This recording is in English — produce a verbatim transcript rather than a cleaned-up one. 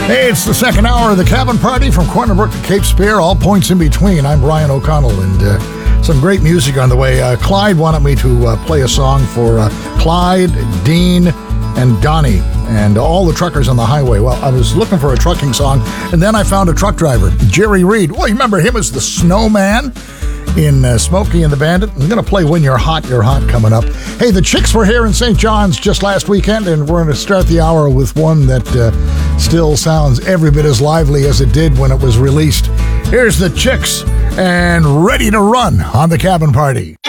Hey, it's the second hour of the Cabin Party from Corner Brook to Cape Spear, all points in between. I'm Brian O'Connell, and uh, some great music on the way. Uh, Clyde wanted me to uh, play a song for uh, Clyde, Dean, and Donnie, and all the truckers on the highway. Well, I was looking for a trucking song, and then I found a truck driver, Jerry Reed. Well, you remember him as the Snowman in uh, Smokey and the Bandit? I'm going to play When You're Hot, You're Hot coming up. Hey, the Chicks were here in Saint John's just last weekend, and we're going to start the hour with one that uh, still sounds every bit as lively as it did when it was released. Here's the Chicks, and Ready to Run on the Cabin Party.